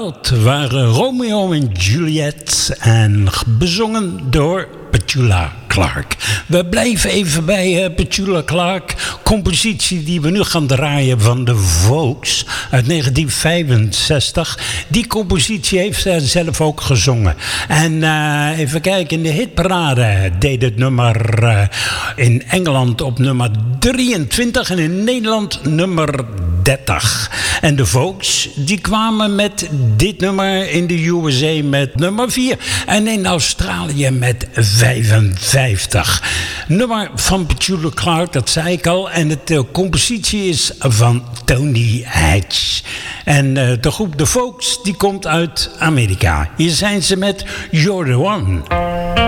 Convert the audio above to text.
Dat waren Romeo en Juliet en bezongen door Petula Clark. We blijven even bij Petula Clark. Compositie die we nu gaan draaien van de Vogues uit 1965. Die compositie heeft zij zelf ook gezongen. En even kijken, in de hitparade deed het nummer in Engeland op nummer 23 en in Nederland nummer 30. En de Vogues die kwamen met dit nummer in de USA met nummer 4 en in Australië met 55. Nummer van Petula Clark, dat zei ik al. En de compositie is van Tony Hatch. En de groep The Vogues die komt uit Amerika. Hier zijn ze met You're the One.